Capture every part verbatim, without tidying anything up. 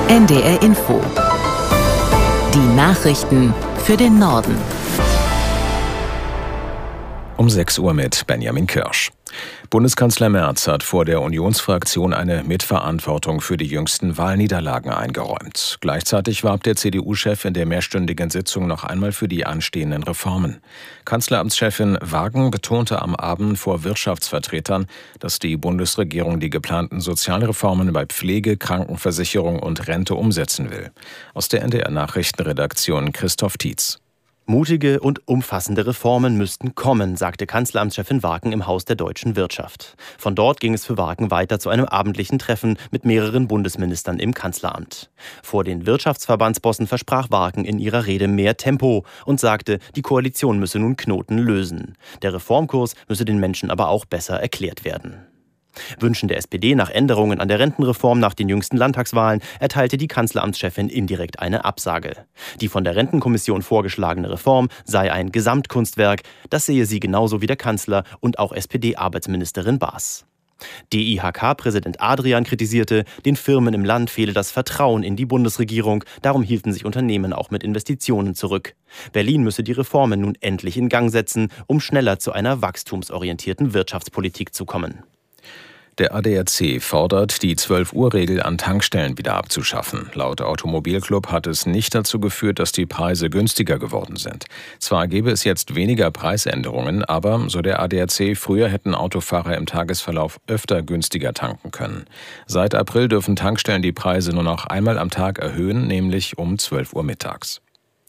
N D R Info. Die Nachrichten für den Norden. Um sechs Uhr mit Benjamin Kirsch. Bundeskanzler Merz hat vor der Unionsfraktion eine Mitverantwortung für die jüngsten Wahlniederlagen eingeräumt. Gleichzeitig warb der C D U-Chef in der mehrstündigen Sitzung noch einmal für die anstehenden Reformen. Kanzleramtschefin Wagen betonte am Abend vor Wirtschaftsvertretern, dass die Bundesregierung die geplanten Sozialreformen bei Pflege, Krankenversicherung und Rente umsetzen will. Aus der N D R-Nachrichtenredaktion Christoph Tietz. Mutige und umfassende Reformen müssten kommen, sagte Kanzleramtschefin Wagen im Haus der deutschen Wirtschaft. Von dort ging es für Wagen weiter zu einem abendlichen Treffen mit mehreren Bundesministern im Kanzleramt. Vor den Wirtschaftsverbandsbossen versprach Wagen in ihrer Rede mehr Tempo und sagte, die Koalition müsse nun Knoten lösen. Der Reformkurs müsse den Menschen aber auch besser erklärt werden. Wünschen der S P D nach Änderungen an der Rentenreform nach den jüngsten Landtagswahlen erteilte die Kanzleramtschefin indirekt eine Absage. Die von der Rentenkommission vorgeschlagene Reform sei ein Gesamtkunstwerk, das sehe sie genauso wie der Kanzler und auch S P D-Arbeitsministerin Baas. D I H K-Präsident Adrian kritisierte, den Firmen im Land fehle das Vertrauen in die Bundesregierung, darum hielten sich Unternehmen auch mit Investitionen zurück. Berlin müsse die Reformen nun endlich in Gang setzen, um schneller zu einer wachstumsorientierten Wirtschaftspolitik zu kommen. Der A D A C fordert, die zwölf-Uhr-Regel an Tankstellen wieder abzuschaffen. Laut Automobilclub hat es nicht dazu geführt, dass die Preise günstiger geworden sind. Zwar gäbe es jetzt weniger Preisänderungen, aber, so der A D A C, früher hätten Autofahrer im Tagesverlauf öfter günstiger tanken können. Seit April dürfen Tankstellen die Preise nur noch einmal am Tag erhöhen, nämlich um zwölf Uhr mittags.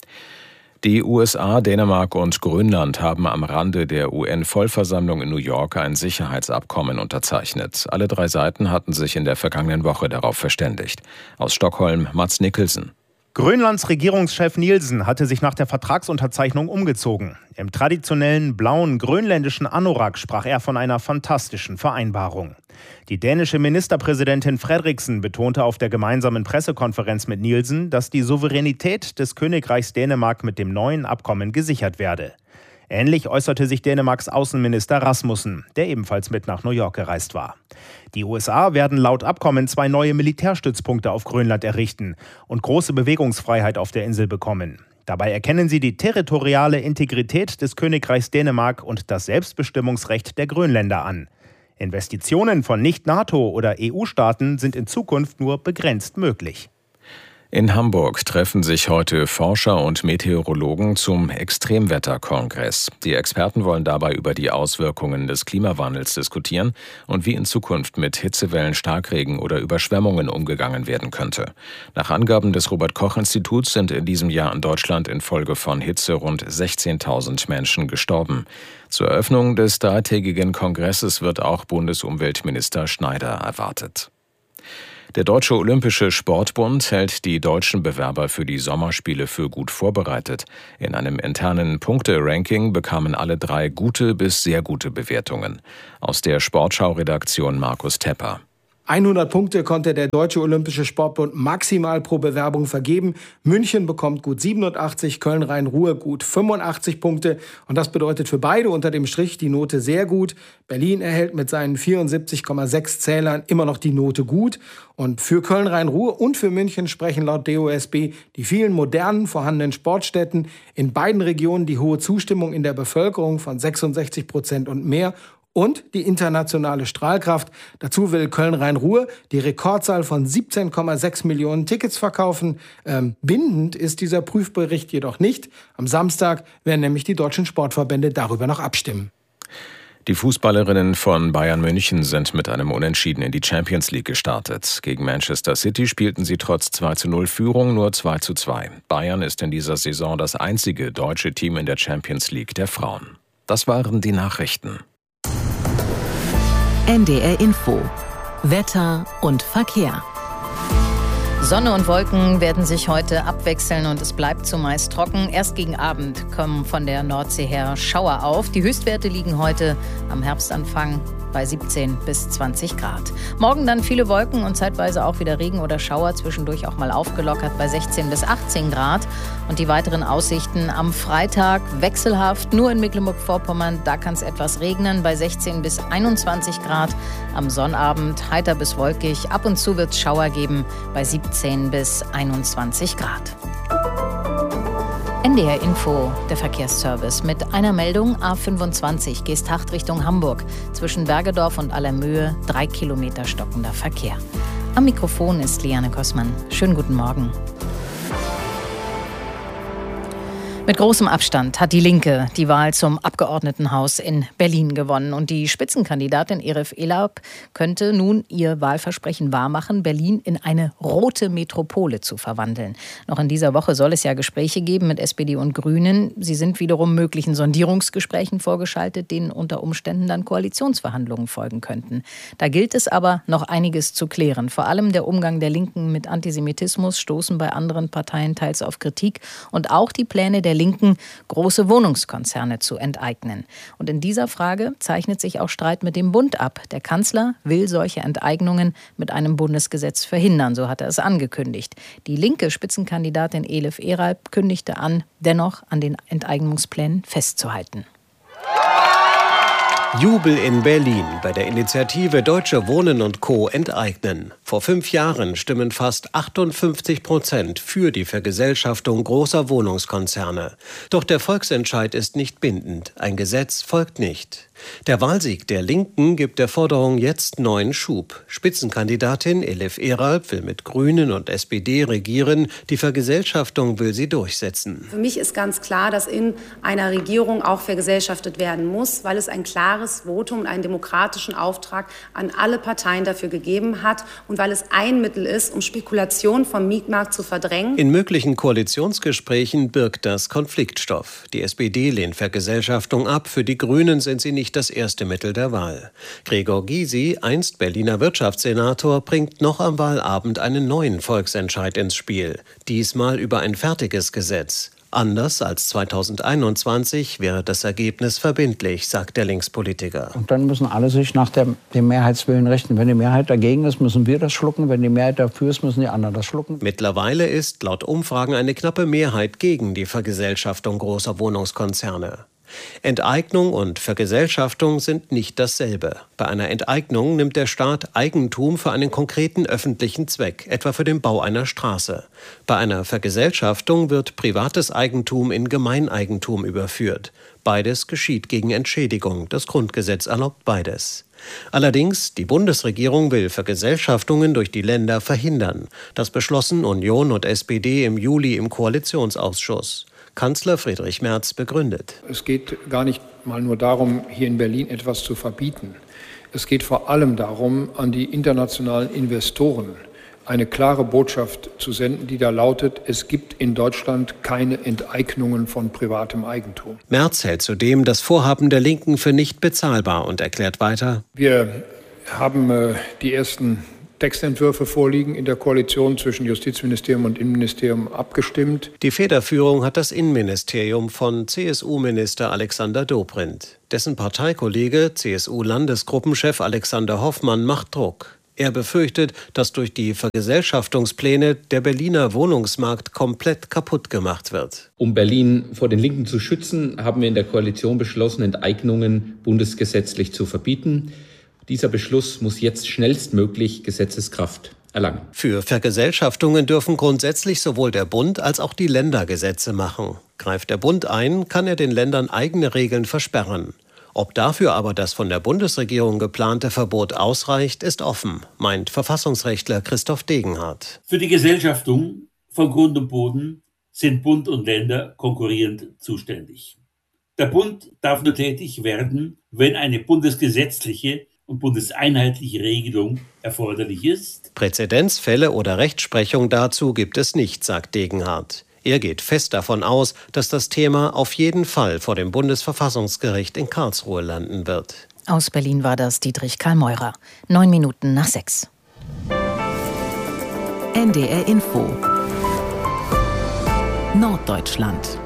Die U S A, Dänemark und Grönland haben am Rande der U N-Vollversammlung in New York ein Sicherheitsabkommen unterzeichnet. Alle drei Seiten hatten sich in der vergangenen Woche darauf verständigt. Aus Stockholm Mats Nicholson. Grönlands Regierungschef Nielsen hatte sich nach der Vertragsunterzeichnung umgezogen. Im traditionellen blauen grönländischen Anorak sprach er von einer fantastischen Vereinbarung. Die dänische Ministerpräsidentin Frederiksen betonte auf der gemeinsamen Pressekonferenz mit Nielsen, dass die Souveränität des Königreichs Dänemark mit dem neuen Abkommen gesichert werde. Ähnlich äußerte sich Dänemarks Außenminister Rasmussen, der ebenfalls mit nach New York gereist war. Die U S A werden laut Abkommen zwei neue Militärstützpunkte auf Grönland errichten und große Bewegungsfreiheit auf der Insel bekommen. Dabei erkennen sie die territoriale Integrität des Königreichs Dänemark und das Selbstbestimmungsrecht der Grönländer an. Investitionen von Nicht-NATO- oder E U-Staaten sind in Zukunft nur begrenzt möglich. In Hamburg treffen sich heute Forscher und Meteorologen zum Extremwetterkongress. Die Experten wollen dabei über die Auswirkungen des Klimawandels diskutieren und wie in Zukunft mit Hitzewellen, Starkregen oder Überschwemmungen umgegangen werden könnte. Nach Angaben des Robert-Koch-Instituts sind in diesem Jahr in Deutschland infolge von Hitze rund sechzehntausend Menschen gestorben. Zur Eröffnung des dreitägigen Kongresses wird auch Bundesumweltminister Schneider erwartet. Der Deutsche Olympische Sportbund hält die deutschen Bewerber für die Sommerspiele für gut vorbereitet. In einem internen Punkte-Ranking bekamen alle drei gute bis sehr gute Bewertungen. Aus der Sportschau-Redaktion Markus Tepper. hundert Punkte konnte der Deutsche Olympische Sportbund maximal pro Bewerbung vergeben. München bekommt gut siebenundachtzig, Köln-Rhein-Ruhr gut fünfundachtzig Punkte. Und das bedeutet für beide unter dem Strich die Note sehr gut. Berlin erhält mit seinen vierundsiebzig Komma sechs Zählern immer noch die Note gut. Und für Köln-Rhein-Ruhr und für München sprechen laut D O S B die vielen modernen vorhandenen Sportstätten, in beiden Regionen die hohe Zustimmung in der Bevölkerung von sechsundsechzig Prozent und mehr und die internationale Strahlkraft. Dazu will Köln-Rhein-Ruhr die Rekordzahl von siebzehn Komma sechs Millionen Tickets verkaufen. Ähm, bindend ist dieser Prüfbericht jedoch nicht. Am Samstag werden nämlich die deutschen Sportverbände darüber noch abstimmen. Die Fußballerinnen von Bayern München sind mit einem Unentschieden in die Champions League gestartet. Gegen Manchester City spielten sie trotz zwei zu null Führung nur zwei zu zwei. Bayern ist in dieser Saison das einzige deutsche Team in der Champions League der Frauen. Das waren die Nachrichten. N D R Info. Wetter und Verkehr. Sonne und Wolken werden sich heute abwechseln und es bleibt zumeist trocken. Erst gegen Abend kommen von der Nordsee her Schauer auf. Die Höchstwerte liegen heute am Herbstanfang bei siebzehn bis zwanzig Grad. Morgen dann viele Wolken und zeitweise auch wieder Regen oder Schauer, zwischendurch auch mal aufgelockert bei sechzehn bis achtzehn Grad. Und die weiteren Aussichten am Freitag wechselhaft, nur in Mecklenburg-Vorpommern, da kann es etwas regnen bei sechzehn bis einundzwanzig Grad. Am Sonnabend heiter bis wolkig, ab und zu wird es Schauer geben bei siebzehn bis einundzwanzig Grad. N D R Info, der Verkehrsservice mit einer Meldung A fünfundzwanzig, Geesthacht Richtung Hamburg. Zwischen Bergedorf und Allermöhe drei Kilometer stockender Verkehr. Am Mikrofon ist Liane Kossmann. Schönen guten Morgen. Mit großem Abstand hat die Linke die Wahl zum Abgeordnetenhaus in Berlin gewonnen. Und die Spitzenkandidatin Elif Elab könnte nun ihr Wahlversprechen wahrmachen, Berlin in eine rote Metropole zu verwandeln. Noch in dieser Woche soll es ja Gespräche geben mit S P D und Grünen. Sie sind wiederum möglichen Sondierungsgesprächen vorgeschaltet, denen unter Umständen dann Koalitionsverhandlungen folgen könnten. Da gilt es aber noch einiges zu klären. Vor allem der Umgang der Linken mit Antisemitismus stoßen bei anderen Parteien teils auf Kritik. Und auch die Pläne der Linken, große Wohnungskonzerne zu enteignen. Und in dieser Frage zeichnet sich auch Streit mit dem Bund ab. Der Kanzler will solche Enteignungen mit einem Bundesgesetz verhindern, so hat er es angekündigt. Die linke Spitzenkandidatin Elif Elab kündigte an, dennoch an den Enteignungsplänen festzuhalten. Jubel in Berlin bei der Initiative Deutsche Wohnen und Co. enteignen. Vor fünf Jahren stimmen fast achtundfünfzig Prozent für die Vergesellschaftung großer Wohnungskonzerne. Doch der Volksentscheid ist nicht bindend. Ein Gesetz folgt nicht. Der Wahlsieg der Linken gibt der Forderung jetzt neuen Schub. Spitzenkandidatin Elif Elab will mit Grünen und S P D regieren. Die Vergesellschaftung will sie durchsetzen. Für mich ist ganz klar, dass in einer Regierung auch vergesellschaftet werden muss, weil es ein klares Votum und einen demokratischen Auftrag an alle Parteien dafür gegeben hat und weil es ein Mittel ist, um Spekulation vom Mietmarkt zu verdrängen. In möglichen Koalitionsgesprächen birgt das Konfliktstoff. Die S P D lehnt Vergesellschaftung ab. Für die Grünen sind sie nicht das erste Mittel der Wahl. Gregor Gysi, einst Berliner Wirtschaftssenator, bringt noch am Wahlabend einen neuen Volksentscheid ins Spiel. Diesmal über ein fertiges Gesetz. Anders als zweitausendeinundzwanzig wäre das Ergebnis verbindlich, sagt der Linkspolitiker. Und dann müssen alle sich nach der, dem Mehrheitswillen richten. Wenn die Mehrheit dagegen ist, müssen wir das schlucken. Wenn die Mehrheit dafür ist, müssen die anderen das schlucken. Mittlerweile ist laut Umfragen eine knappe Mehrheit gegen die Vergesellschaftung großer Wohnungskonzerne. Enteignung und Vergesellschaftung sind nicht dasselbe. Bei einer Enteignung nimmt der Staat Eigentum für einen konkreten öffentlichen Zweck, etwa für den Bau einer Straße. Bei einer Vergesellschaftung wird privates Eigentum in Gemeineigentum überführt. Beides geschieht gegen Entschädigung. Das Grundgesetz erlaubt beides. Allerdings, die Bundesregierung will Vergesellschaftungen durch die Länder verhindern. Das beschlossen Union und S P D im Juli im Koalitionsausschuss. Kanzler Friedrich Merz begründet. Es geht gar nicht mal nur darum, hier in Berlin etwas zu verbieten. Es geht vor allem darum, an die internationalen Investoren eine klare Botschaft zu senden, die da lautet, es gibt in Deutschland keine Enteignungen von privatem Eigentum. Merz hält zudem das Vorhaben der Linken für nicht bezahlbar und erklärt weiter: Wir haben äh, die ersten Textentwürfe vorliegen, in der Koalition zwischen Justizministerium und Innenministerium abgestimmt. Die Federführung hat das Innenministerium von C S U-Minister Alexander Dobrindt. Dessen Parteikollege, C S U-Landesgruppenchef Alexander Hoffmann, macht Druck. Er befürchtet, dass durch die Vergesellschaftungspläne der Berliner Wohnungsmarkt komplett kaputt gemacht wird. Um Berlin vor den Linken zu schützen, haben wir in der Koalition beschlossen, Enteignungen bundesgesetzlich zu verbieten. Dieser Beschluss muss jetzt schnellstmöglich Gesetzeskraft erlangen. Für Vergesellschaftungen dürfen grundsätzlich sowohl der Bund als auch die Länder Gesetze machen. Greift der Bund ein, kann er den Ländern eigene Regeln versperren. Ob dafür aber das von der Bundesregierung geplante Verbot ausreicht, ist offen, meint Verfassungsrechtler Christoph Degenhardt. Für die Gesellschaftung von Grund und Boden sind Bund und Länder konkurrierend zuständig. Der Bund darf nur tätig werden, wenn eine bundesgesetzliche und bundeseinheitliche Regelung erforderlich ist. Präzedenzfälle oder Rechtsprechung dazu gibt es nicht, sagt Degenhardt. Er geht fest davon aus, dass das Thema auf jeden Fall vor dem Bundesverfassungsgericht in Karlsruhe landen wird. Aus Berlin war das Dietrich Karl Meurer. Neun Minuten nach sechs. N D R Info. Norddeutschland.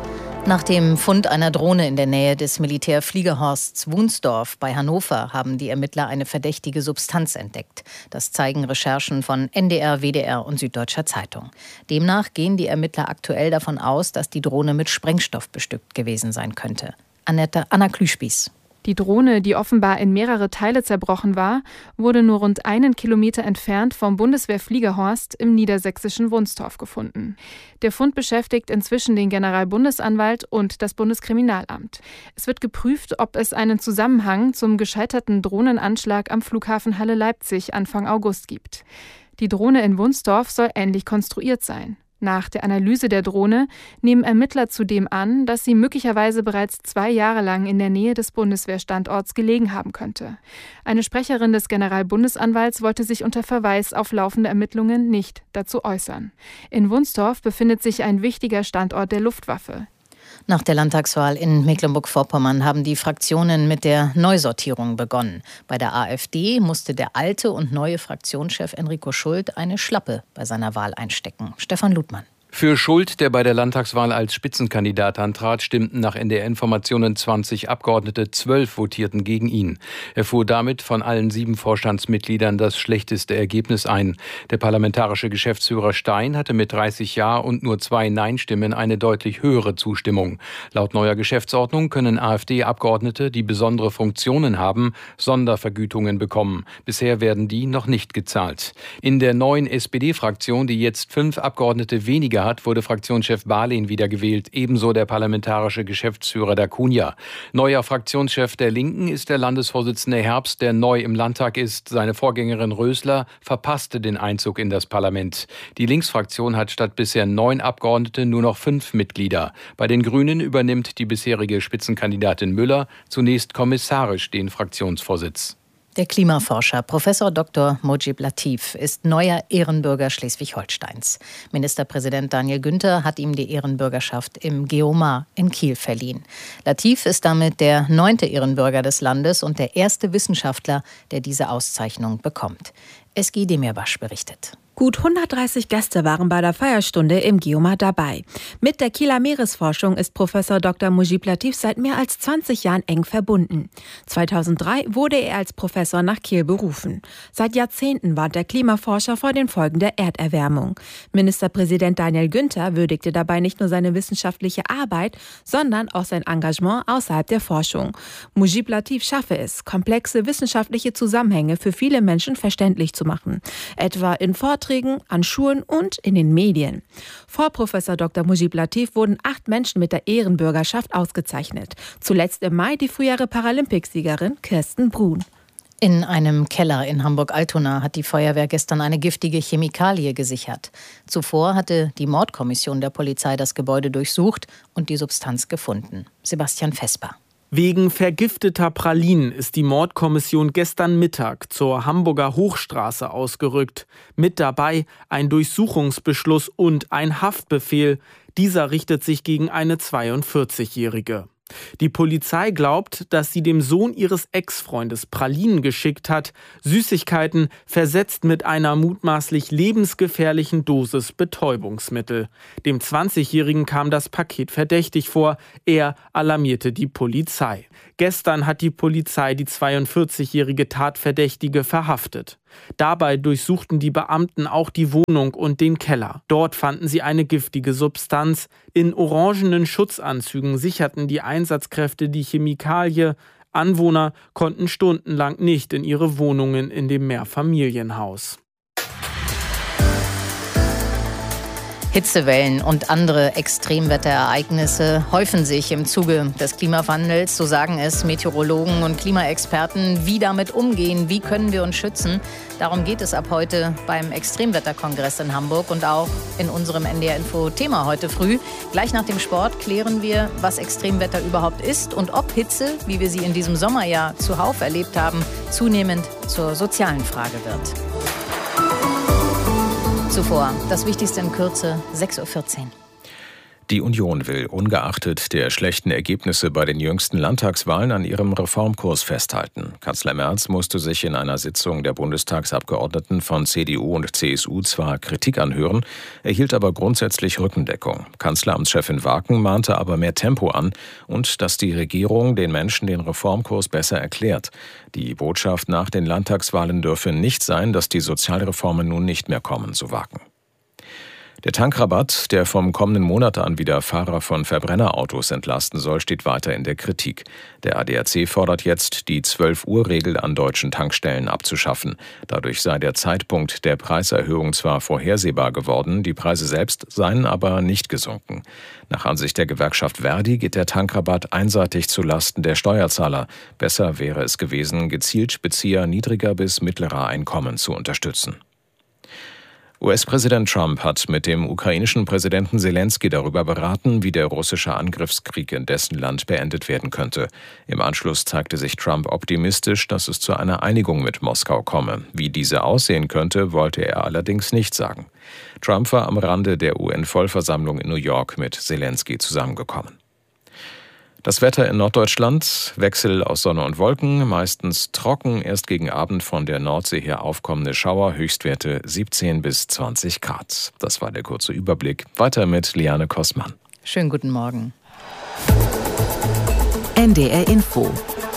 Nach dem Fund einer Drohne in der Nähe des Militärfliegerhorsts Wunsdorf bei Hannover haben die Ermittler eine verdächtige Substanz entdeckt. Das zeigen Recherchen von N D R, W D R und Süddeutscher Zeitung. Demnach gehen die Ermittler aktuell davon aus, dass die Drohne mit Sprengstoff bestückt gewesen sein könnte. Annette, Anna Klüspieß. Die Drohne, die offenbar in mehrere Teile zerbrochen war, wurde nur rund einen Kilometer entfernt vom Bundeswehrfliegerhorst im niedersächsischen Wunstorf gefunden. Der Fund beschäftigt inzwischen den Generalbundesanwalt und das Bundeskriminalamt. Es wird geprüft, ob es einen Zusammenhang zum gescheiterten Drohnenanschlag am Flughafen Halle-Leipzig Anfang August gibt. Die Drohne in Wunstorf soll ähnlich konstruiert sein. Nach der Analyse der Drohne nehmen Ermittler zudem an, dass sie möglicherweise bereits zwei Jahre lang in der Nähe des Bundeswehrstandorts gelegen haben könnte. Eine Sprecherin des Generalbundesanwalts wollte sich unter Verweis auf laufende Ermittlungen nicht dazu äußern. In Wunstorf befindet sich ein wichtiger Standort der Luftwaffe. Nach der Landtagswahl in Mecklenburg-Vorpommern haben die Fraktionen mit der Neusortierung begonnen. Bei der AfD musste der alte und neue Fraktionschef Enrico Schult eine Schlappe bei seiner Wahl einstecken. Stefan Ludmann. Für Schult, der bei der Landtagswahl als Spitzenkandidat antrat, stimmten nach N D R-Informationen zwanzig Abgeordnete, zwölf votierten gegen ihn. Er fuhr damit von allen sieben Vorstandsmitgliedern das schlechteste Ergebnis ein. Der parlamentarische Geschäftsführer Stein hatte mit dreißig Ja und nur zwei Nein-Stimmen eine deutlich höhere Zustimmung. Laut neuer Geschäftsordnung können AfD-Abgeordnete, die besondere Funktionen haben, Sondervergütungen bekommen. Bisher werden die noch nicht gezahlt. In der neuen S P D-Fraktion, die jetzt fünf Abgeordnete weniger hat, wurde Fraktionschef Barlin wiedergewählt, ebenso der parlamentarische Geschäftsführer D'Acunha. Neuer Fraktionschef der Linken ist der Landesvorsitzende Herbst, der neu im Landtag ist. Seine Vorgängerin Rösler verpasste den Einzug in das Parlament. Die Linksfraktion hat statt bisher neun Abgeordnete nur noch fünf Mitglieder. Bei den Grünen übernimmt die bisherige Spitzenkandidatin Müller zunächst kommissarisch den Fraktionsvorsitz. Der Klimaforscher Professor Doktor Mojib Latif ist neuer Ehrenbürger Schleswig-Holsteins. Ministerpräsident Daniel Günther hat ihm die Ehrenbürgerschaft im Geomar in Kiel verliehen. Latif ist damit der neunte Ehrenbürger des Landes und der erste Wissenschaftler, der diese Auszeichnung bekommt. Eski Demirbaş berichtet. Gut hundertdreißig Gäste waren bei der Feierstunde im Geomar dabei. Mit der Kieler Meeresforschung ist Professor Doktor Mojib Latif seit mehr als zwanzig Jahren eng verbunden. zweitausenddrei wurde er als Professor nach Kiel berufen. Seit Jahrzehnten warnt der Klimaforscher vor den Folgen der Erderwärmung. Ministerpräsident Daniel Günther würdigte dabei nicht nur seine wissenschaftliche Arbeit, sondern auch sein Engagement außerhalb der Forschung. Mojib Latif schaffe es, komplexe wissenschaftliche Zusammenhänge für viele Menschen verständlich zu machen, etwa in Vorträgen, an Schulen und in den Medien. Vor Professor Doktor Mojib Latif wurden acht Menschen mit der Ehrenbürgerschaft ausgezeichnet. Zuletzt im Mai die frühere Paralympicsiegerin Kirsten Brun. In einem Keller in Hamburg-Altona hat die Feuerwehr gestern eine giftige Chemikalie gesichert. Zuvor hatte die Mordkommission der Polizei das Gebäude durchsucht und die Substanz gefunden. Sebastian Vesper. Wegen vergifteter Pralinen ist die Mordkommission gestern Mittag zur Hamburger Hochstraße ausgerückt. Mit dabei ein Durchsuchungsbeschluss und ein Haftbefehl. Dieser richtet sich gegen eine zweiundvierzigjährige. Die Polizei glaubt, dass sie dem Sohn ihres Ex-Freundes Pralinen geschickt hat, Süßigkeiten versetzt mit einer mutmaßlich lebensgefährlichen Dosis Betäubungsmittel. Dem zwanzigjährigen kam das Paket verdächtig vor, er alarmierte die Polizei. Gestern hat die Polizei die zweiundvierzigjährige Tatverdächtige verhaftet. Dabei durchsuchten die Beamten auch die Wohnung und den Keller. Dort fanden sie eine giftige Substanz. In orangenen Schutzanzügen sicherten die Einsatzkräfte die Chemikalie. Anwohner konnten stundenlang nicht in ihre Wohnungen in dem Mehrfamilienhaus. Hitzewellen und andere Extremwetterereignisse häufen sich im Zuge des Klimawandels. So sagen es Meteorologen und Klimaexperten. Wie damit umgehen, wie können wir uns schützen? Darum geht es ab heute beim Extremwetterkongress in Hamburg und auch in unserem N D R-Info-Thema heute früh. Gleich nach dem Sport klären wir, was Extremwetter überhaupt ist und ob Hitze, wie wir sie in diesem Sommer ja zuhauf erlebt haben, zunehmend zur sozialen Frage wird. Zuvor das Wichtigste in Kürze, sechs Uhr vierzehn. Die Union will ungeachtet der schlechten Ergebnisse bei den jüngsten Landtagswahlen an ihrem Reformkurs festhalten. Kanzler Merz musste sich in einer Sitzung der Bundestagsabgeordneten von C D U und C S U zwar Kritik anhören, erhielt aber grundsätzlich Rückendeckung. Kanzleramtschefin Waken mahnte aber mehr Tempo an und dass die Regierung den Menschen den Reformkurs besser erklärt. Die Botschaft nach den Landtagswahlen dürfe nicht sein, dass die Sozialreformen nun nicht mehr kommen, so Waken. Der Tankrabatt, der vom kommenden Monat an wieder Fahrer von Verbrennerautos entlasten soll, steht weiter in der Kritik. Der A D A C fordert jetzt, die zwölf-Uhr-Regel an deutschen Tankstellen abzuschaffen. Dadurch sei der Zeitpunkt der Preiserhöhung zwar vorhersehbar geworden, die Preise selbst seien aber nicht gesunken. Nach Ansicht der Gewerkschaft Verdi geht der Tankrabatt einseitig zu Lasten der Steuerzahler. Besser wäre es gewesen, gezielt Bezieher niedriger bis mittlerer Einkommen zu unterstützen. U S-Präsident Trump hat mit dem ukrainischen Präsidenten Selenskyj darüber beraten, wie der russische Angriffskrieg in dessen Land beendet werden könnte. Im Anschluss zeigte sich Trump optimistisch, dass es zu einer Einigung mit Moskau komme. Wie diese aussehen könnte, wollte er allerdings nicht sagen. Trump war am Rande der U N-Vollversammlung in New York mit Selenskyj zusammengekommen. Das Wetter in Norddeutschland, Wechsel aus Sonne und Wolken, meistens trocken, erst gegen Abend von der Nordsee her aufkommende Schauer, Höchstwerte siebzehn bis zwanzig Grad. Das war der kurze Überblick. Weiter mit Liane Kossmann. Schönen guten Morgen. N D R Info.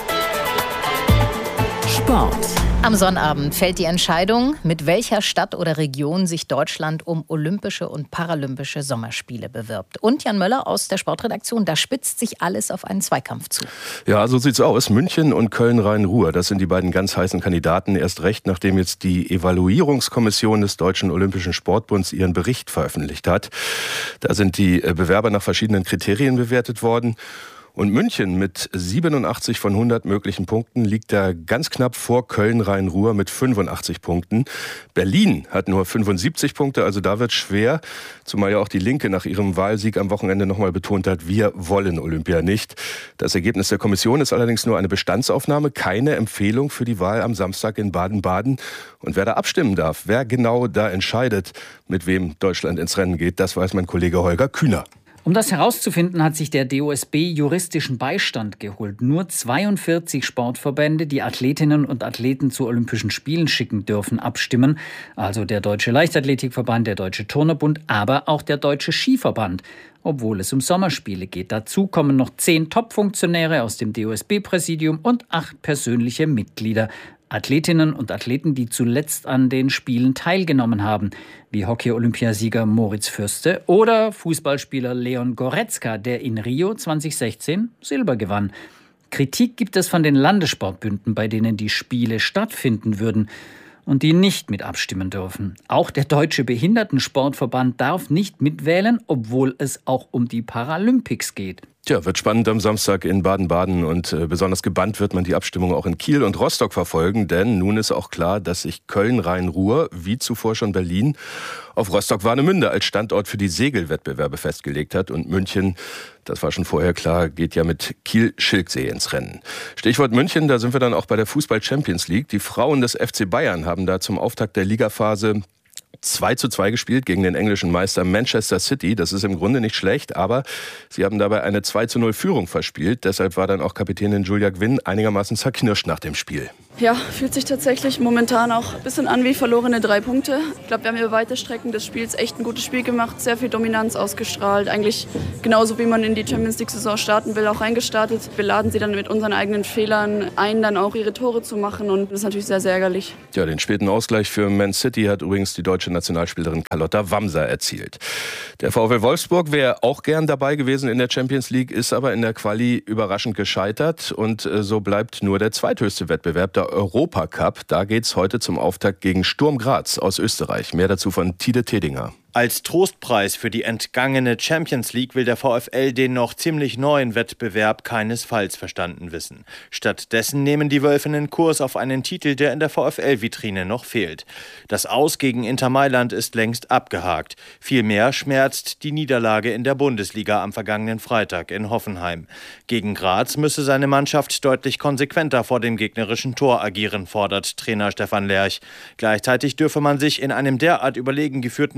Sport. Am Sonnabend fällt die Entscheidung, mit welcher Stadt oder Region sich Deutschland um Olympische und Paralympische Sommerspiele bewirbt. Und Jan Möller aus der Sportredaktion, da spitzt sich alles auf einen Zweikampf zu. Ja, so sieht's aus. München und Köln-Rhein-Ruhr, das sind die beiden ganz heißen Kandidaten. Erst recht, nachdem jetzt die Evaluierungskommission des Deutschen Olympischen Sportbunds ihren Bericht veröffentlicht hat. Da sind die Bewerber nach verschiedenen Kriterien bewertet worden. Und München mit siebenundachtzig von hundert möglichen Punkten liegt da ganz knapp vor Köln-Rhein-Ruhr mit fünfundachtzig Punkten. Berlin hat nur fünfundsiebzig Punkte, also da wird schwer. Zumal ja auch die Linke nach ihrem Wahlsieg am Wochenende nochmal betont hat, wir wollen Olympia nicht. Das Ergebnis der Kommission ist allerdings nur eine Bestandsaufnahme, keine Empfehlung für die Wahl am Samstag in Baden-Baden. Und wer da abstimmen darf, wer genau da entscheidet, mit wem Deutschland ins Rennen geht, das weiß mein Kollege Holger Kühner. Um das herauszufinden, hat sich der D O S B juristischen Beistand geholt. Nur zweiundvierzig Sportverbände, die Athletinnen und Athleten zu Olympischen Spielen schicken dürfen, abstimmen. Also der Deutsche Leichtathletikverband, der Deutsche Turnerbund, aber auch der Deutsche Skiverband. Obwohl es um Sommerspiele geht. Dazu kommen noch zehn Top-Funktionäre aus dem D O S B-Präsidium und acht persönliche Mitglieder. Athletinnen und Athleten, die zuletzt an den Spielen teilgenommen haben, wie Hockey-Olympiasieger Moritz Fürste oder Fußballspieler Leon Goretzka, der in Rio zweitausendsechzehn Silber gewann. Kritik gibt es von den Landessportbünden, bei denen die Spiele stattfinden würden und die nicht mit abstimmen dürfen. Auch der Deutsche Behindertensportverband darf nicht mitwählen, obwohl es auch um die Paralympics geht. Tja, wird spannend am Samstag in Baden-Baden und äh, besonders gebannt wird man die Abstimmung auch in Kiel und Rostock verfolgen, denn nun ist auch klar, dass sich Köln-Rhein-Ruhr, wie zuvor schon Berlin, auf Rostock-Warnemünde als Standort für die Segelwettbewerbe festgelegt hat und München, das war schon vorher klar, geht ja mit Kiel-Schilksee ins Rennen. Stichwort München, da sind wir dann auch bei der Fußball-Champions League. Die Frauen des F C Bayern haben da zum Auftakt der Ligaphase zwei zu zwei gespielt gegen den englischen Meister Manchester City. Das ist im Grunde nicht schlecht, aber sie haben dabei eine zwei zu null Führung verspielt. Deshalb war dann auch Kapitänin Julia Gwynn einigermaßen zerknirscht nach dem Spiel. Ja, fühlt sich tatsächlich momentan auch ein bisschen an wie verlorene drei Punkte. Ich glaube, wir haben über weite Strecken des Spiels echt ein gutes Spiel gemacht, sehr viel Dominanz ausgestrahlt. Eigentlich genauso, wie man in die Champions League-Saison starten will, auch reingestartet. Wir laden sie dann mit unseren eigenen Fehlern ein, dann auch ihre Tore zu machen und das ist natürlich sehr, sehr ärgerlich. Ja, den späten Ausgleich für Man City hat übrigens die deutsche Nationalspielerin Carlotta Wamser erzielt. Der VfL Wolfsburg wäre auch gern dabei gewesen in der Champions League, ist aber in der Quali überraschend gescheitert und äh, so bleibt nur der zweithöchste Wettbewerb, der Europacup. Da geht's heute zum Auftakt gegen Sturm Graz aus Österreich. Mehr dazu von Tide Tedinger. Als Trostpreis für die entgangene Champions League will der VfL den noch ziemlich neuen Wettbewerb keinesfalls verstanden wissen. Stattdessen nehmen die Wölfinnen Kurs auf einen Titel, der in der VfL-Vitrine noch fehlt. Das Aus gegen Inter Mailand ist längst abgehakt. Vielmehr schmerzt die Niederlage in der Bundesliga am vergangenen Freitag in Hoffenheim. Gegen Graz müsse seine Mannschaft deutlich konsequenter vor dem gegnerischen Tor agieren, fordert Trainer Stefan Lerch. Gleichzeitig dürfe man sich in einem derart überlegen geführten Spiel nicht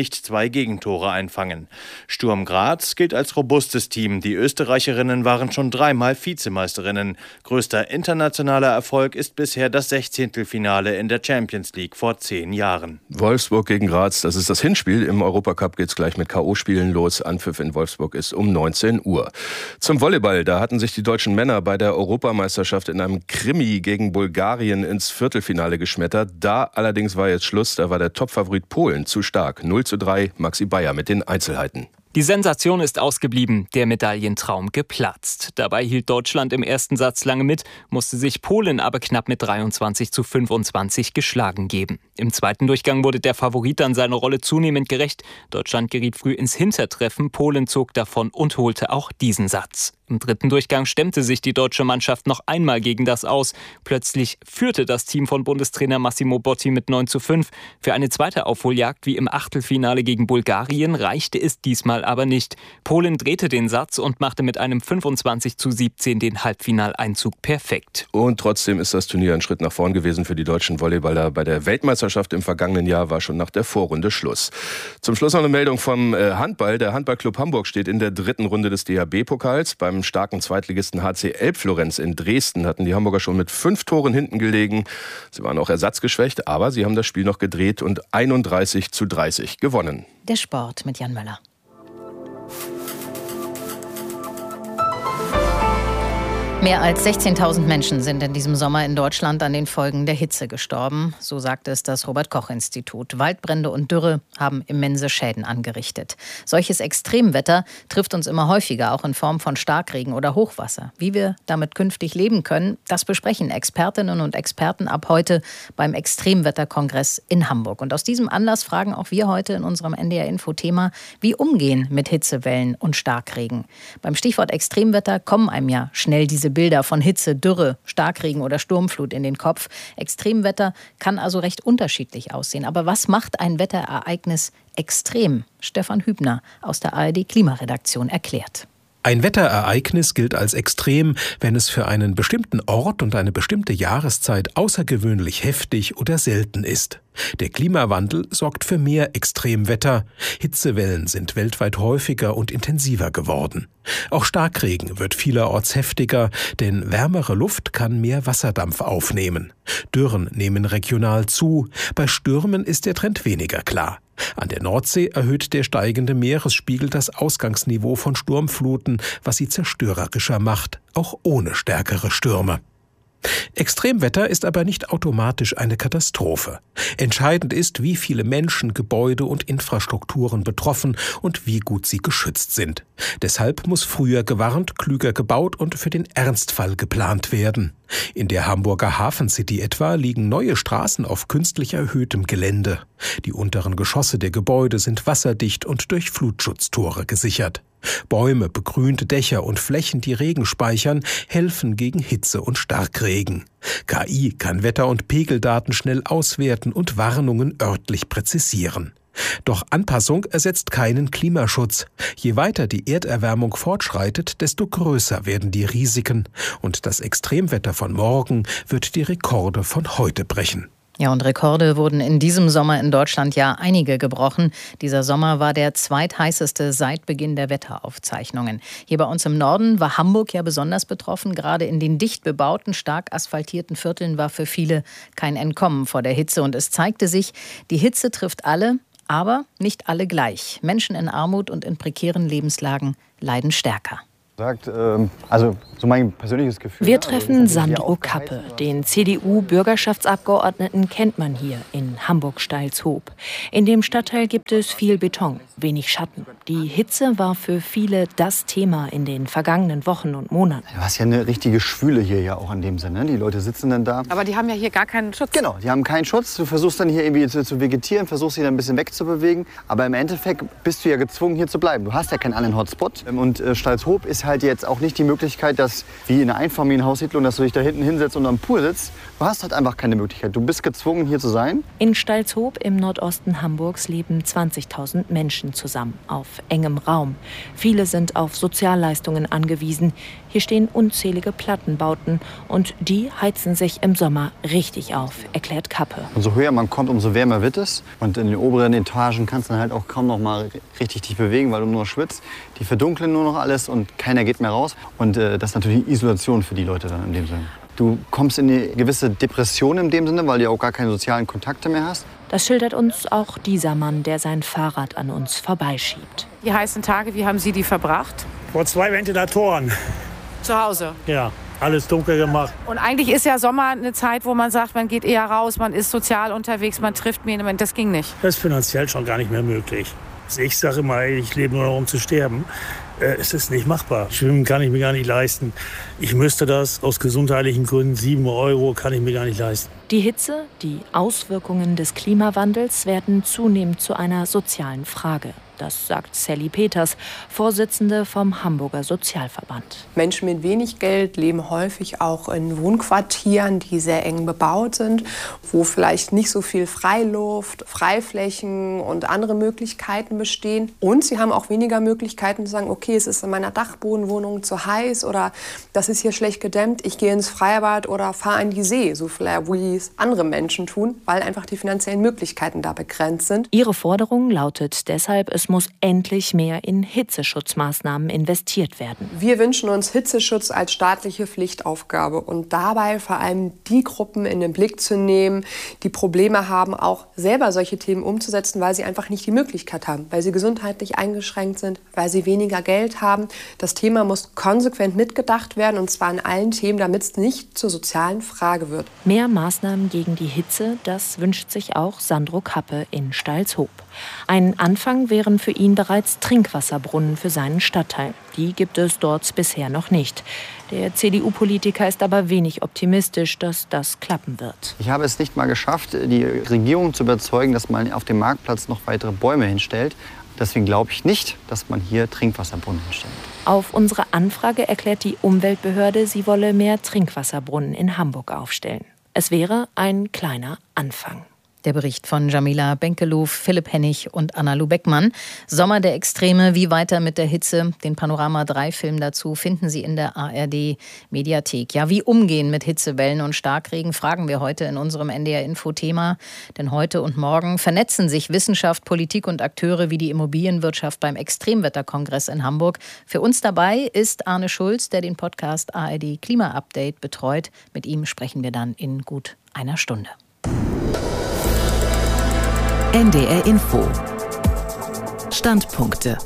nicht zwei Gegentore einfangen. Sturm Graz gilt als robustes Team. Die Österreicherinnen waren schon dreimal Vizemeisterinnen. Größter internationaler Erfolg ist bisher das Sechzehntelfinale in der Champions League vor zehn Jahren. Wolfsburg gegen Graz, das ist das Hinspiel. Im Europacup geht's gleich mit K O-Spielen los. Anpfiff in Wolfsburg ist um neunzehn Uhr. Zum Volleyball, da hatten sich die deutschen Männer bei der Europameisterschaft in einem Krimi gegen Bulgarien ins Viertelfinale geschmettert. Da allerdings war jetzt Schluss, da war der Topfavorit Polen zu stark. null zu drei, Maxi Bayer mit den Einzelheiten. Die Sensation ist ausgeblieben, der Medaillentraum geplatzt. Dabei hielt Deutschland im ersten Satz lange mit, musste sich Polen aber knapp mit dreiundzwanzig zu fünfundzwanzig geschlagen geben. Im zweiten Durchgang wurde der Favorit dann seiner Rolle zunehmend gerecht. Deutschland geriet früh ins Hintertreffen, Polen zog davon und holte auch diesen Satz. Im dritten Durchgang stemmte sich die deutsche Mannschaft noch einmal gegen das Aus. Plötzlich führte das Team von Bundestrainer Massimo Botti mit neun zu fünf. Für eine zweite Aufholjagd wie im Achtelfinale gegen Bulgarien reichte es diesmal aber nicht. Polen drehte den Satz und machte mit einem fünfundzwanzig zu siebzehn den Halbfinaleinzug perfekt. Und trotzdem ist das Turnier ein Schritt nach vorn gewesen für die deutschen Volleyballer. Bei der Weltmeisterschaft im vergangenen Jahr war schon nach der Vorrunde Schluss. Zum Schluss noch eine Meldung vom Handball. Der Handballclub Hamburg steht in der dritten Runde des D H B-Pokals. Beim starken Zweitligisten H C Elbflorenz in Dresden hatten die Hamburger schon mit fünf Toren hinten gelegen. Sie waren auch ersatzgeschwächt, aber sie haben das Spiel noch gedreht und einunddreißig zu dreißig gewonnen. Der Sport mit Jan Möller. Mehr als sechzehntausend Menschen sind in diesem Sommer in Deutschland an den Folgen der Hitze gestorben. So sagt es das Robert-Koch-Institut. Waldbrände und Dürre haben immense Schäden angerichtet. Solches Extremwetter trifft uns immer häufiger, auch in Form von Starkregen oder Hochwasser. Wie wir damit künftig leben können, das besprechen Expertinnen und Experten ab heute beim Extremwetterkongress in Hamburg. Und aus diesem Anlass fragen auch wir heute in unserem N D R-Info-Thema, wie umgehen mit Hitzewellen und Starkregen. Beim Stichwort Extremwetter kommen einem ja schnell diese Bilder von Hitze, Dürre, Starkregen oder Sturmflut in den Kopf. Extremwetter kann also recht unterschiedlich aussehen. Aber was macht ein Wetterereignis extrem? Stefan Hübner aus der A R D-Klimaredaktion erklärt. Ein Wetterereignis gilt als extrem, wenn es für einen bestimmten Ort und eine bestimmte Jahreszeit außergewöhnlich heftig oder selten ist. Der Klimawandel sorgt für mehr Extremwetter. Hitzewellen sind weltweit häufiger und intensiver geworden. Auch Starkregen wird vielerorts heftiger, denn wärmere Luft kann mehr Wasserdampf aufnehmen. Dürren nehmen regional zu. Bei Stürmen ist der Trend weniger klar. An der Nordsee erhöht der steigende Meeresspiegel das Ausgangsniveau von Sturmfluten, was sie zerstörerischer macht, auch ohne stärkere Stürme. Extremwetter ist aber nicht automatisch eine Katastrophe. Entscheidend ist, wie viele Menschen, Gebäude und Infrastrukturen betroffen und wie gut sie geschützt sind. Deshalb muss früher gewarnt, klüger gebaut und für den Ernstfall geplant werden. In der Hamburger Hafencity etwa liegen neue Straßen auf künstlich erhöhtem Gelände. Die unteren Geschosse der Gebäude sind wasserdicht und durch Flutschutztore gesichert. Bäume, begrünte Dächer und Flächen, die Regen speichern, helfen gegen Hitze und Starkregen. K I kann Wetter- und Pegeldaten schnell auswerten und Warnungen örtlich präzisieren. Doch Anpassung ersetzt keinen Klimaschutz. Je weiter die Erderwärmung fortschreitet, desto größer werden die Risiken. Und das Extremwetter von morgen wird die Rekorde von heute brechen. Ja, und Rekorde wurden in diesem Sommer in Deutschland ja einige gebrochen. Dieser Sommer war der zweitheißeste seit Beginn der Wetteraufzeichnungen. Hier bei uns im Norden war Hamburg ja besonders betroffen. Gerade in den dicht bebauten, stark asphaltierten Vierteln war für viele kein Entkommen vor der Hitze. Und es zeigte sich, die Hitze trifft alle, aber nicht alle gleich. Menschen in Armut und in prekären Lebenslagen leiden stärker. Sagt, ähm, also so mein persönliches Gefühl. Wir treffen Sandro Kappe, den C D U-Bürgerschaftsabgeordneten kennt man hier in Hamburg-Steilshoop. In dem Stadtteil gibt es viel Beton, wenig Schatten. Die Hitze war für viele das Thema in den vergangenen Wochen und Monaten. Du hast ja eine richtige Schwüle hier ja auch in dem Sinne. Die Leute sitzen dann da. Aber die haben ja hier gar keinen Schutz. Genau, die haben keinen Schutz. Du versuchst dann hier irgendwie zu, zu vegetieren, versuchst dich dann ein bisschen wegzubewegen. Aber im Endeffekt bist du ja gezwungen, hier zu bleiben. Du hast ja keinen anderen Hotspot. Und äh, Steilshoop ist halt jetzt auch nicht die Möglichkeit, dass wie in einer Einfamilienhaussiedlung, dass du dich da hinten hinsetzt und am Pool sitzt. Du hast halt einfach keine Möglichkeit. Du bist gezwungen, hier zu sein. In Steilshoop im Nordosten Hamburgs leben zwanzigtausend Menschen zusammen auf engem Raum. Viele sind auf Sozialleistungen angewiesen. Hier stehen unzählige Plattenbauten und die heizen sich im Sommer richtig auf, erklärt Kappe. Umso höher man kommt, umso wärmer wird es. Und in den oberen Etagen kannst du dann halt auch kaum noch mal richtig dich bewegen, weil du nur schwitzt. Die verdunkeln nur noch alles und keiner geht mehr raus. Und äh, das ist natürlich Isolation für die Leute dann in dem Sinne. Du kommst in eine gewisse Depression in dem Sinne, weil du auch gar keine sozialen Kontakte mehr hast. Das schildert uns auch dieser Mann, der sein Fahrrad an uns vorbeischiebt. Die heißen Tage, wie haben Sie die verbracht? Vor zwei Ventilatoren. Zu Hause? Ja, alles dunkel gemacht. Und eigentlich ist ja Sommer eine Zeit, wo man sagt, man geht eher raus, man ist sozial unterwegs, man trifft mich. Das ging nicht. Das ist finanziell schon gar nicht mehr möglich. Ich sage immer, ich lebe nur noch, um zu sterben. Es ist nicht machbar. Schwimmen kann ich mir gar nicht leisten. Ich müsste das aus gesundheitlichen Gründen, sieben Euro kann ich mir gar nicht leisten. Die Hitze, die Auswirkungen des Klimawandels werden zunehmend zu einer sozialen Frage. Das sagt Sally Peters, Vorsitzende vom Hamburger Sozialverband. Menschen mit wenig Geld leben häufig auch in Wohnquartieren, die sehr eng bebaut sind, wo vielleicht nicht so viel Freiluft, Freiflächen und andere Möglichkeiten bestehen. Und sie haben auch weniger Möglichkeiten zu sagen, okay, es ist in meiner Dachbodenwohnung zu heiß oder das ist hier schlecht gedämmt, ich gehe ins Freibad oder fahre an die See, so vielleicht wie es andere Menschen tun, weil einfach die finanziellen Möglichkeiten da begrenzt sind. Ihre Forderung lautet deshalb, es muss endlich mehr in Hitzeschutzmaßnahmen investiert werden. Wir wünschen uns Hitzeschutz als staatliche Pflichtaufgabe und dabei vor allem die Gruppen in den Blick zu nehmen, die Probleme haben, auch selber solche Themen umzusetzen, weil sie einfach nicht die Möglichkeit haben, weil sie gesundheitlich eingeschränkt sind, weil sie weniger Geld haben. Das Thema muss konsequent mitgedacht werden und zwar in allen Themen, damit es nicht zur sozialen Frage wird. Mehr Maßnahmen gegen die Hitze, das wünscht sich auch Sandro Kappe in Stalshoop. Ein Anfang wären für ihn bereits Trinkwasserbrunnen für seinen Stadtteil. Die gibt es dort bisher noch nicht. Der C D U-Politiker ist aber wenig optimistisch, dass das klappen wird. Ich habe es nicht mal geschafft, die Regierung zu überzeugen, dass man auf dem Marktplatz noch weitere Bäume hinstellt. Deswegen glaube ich nicht, dass man hier Trinkwasserbrunnen hinstellt. Auf unsere Anfrage erklärt die Umweltbehörde, sie wolle mehr Trinkwasserbrunnen in Hamburg aufstellen. Es wäre ein kleiner Anfang. Der Bericht von Jamila Benkelow, Philipp Hennig und Anna-Lu Beckmann. Sommer der Extreme, wie weiter mit der Hitze? Den Panorama drei Film dazu finden Sie in der A R D-Mediathek. Ja, wie umgehen mit Hitzewellen und Starkregen, fragen wir heute in unserem N D R-Info-Thema. Denn heute und morgen vernetzen sich Wissenschaft, Politik und Akteure wie die Immobilienwirtschaft beim Extremwetterkongress in Hamburg. Für uns dabei ist Arne Schulz, der den Podcast A R D Klima-Update betreut. Mit ihm sprechen wir dann in gut einer Stunde. N D R Info. Standpunkte.